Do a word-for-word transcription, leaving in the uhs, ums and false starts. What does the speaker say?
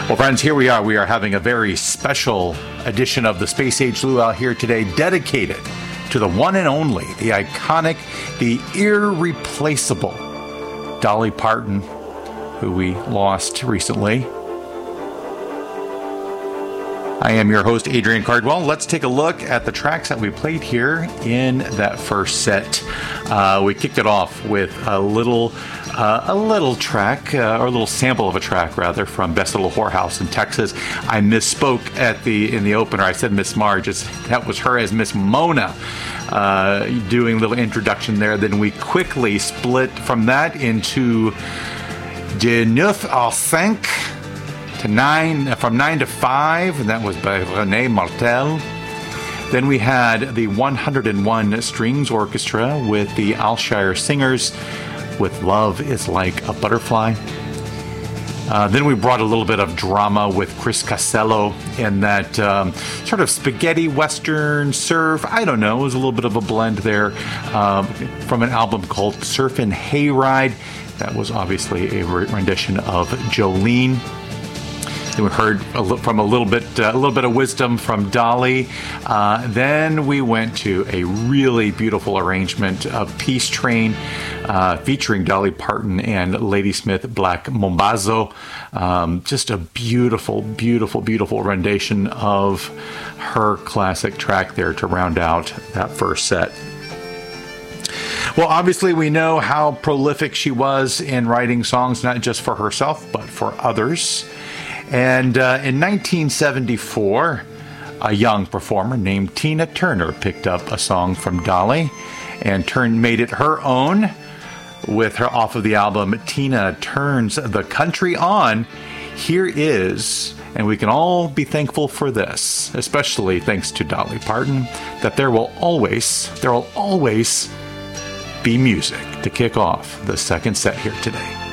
Well, friends, here we are. We are having a very special edition of the Space Age Luau here today, dedicated to the one and only, the iconic, the irreplaceable Dolly Parton, who we lost recently. I am your host, Adrian Cardwell. Let's take a look at the tracks that we played here in that first set. Uh, we kicked it off with a little, uh, a little track, uh, or a little sample of a track, rather, from Best Little Whorehouse in Texas. I misspoke at the in the opener. I said Miss Marge. It's, that was her as Miss Mona, uh, doing a little introduction there. Then we quickly split from that into De Neuf à Cinq. To nine, from nine to five, and that was by René Martel. Then we had the one hundred and one Strings Orchestra with the Alshire Singers with Love is Like a Butterfly. Uh, then we brought a little bit of drama with Chris Casello in that um, sort of spaghetti western surf. I don't know, it was a little bit of a blend there um, from an album called Surfin' Hayride. That was obviously a rendition of Jolene. Then we heard a li- from a little bit, uh, a little bit of wisdom from Dolly. Uh, then we went to a really beautiful arrangement of Peace Train, uh, featuring Dolly Parton and Ladysmith Black Mambazo. Um, just a beautiful, beautiful, beautiful rendition of her classic track there to round out that first set. Well, obviously, we know how prolific she was in writing songs, not just for herself, but for others. And uh, in nineteen seventy-four, a young performer named Tina Turner picked up a song from Dolly and turned made it her own with her off of the album Tina Turns the Country On. Here is, and we can all be thankful for this, especially thanks to Dolly Parton, that there will always, there will always be music to kick off the second set here today.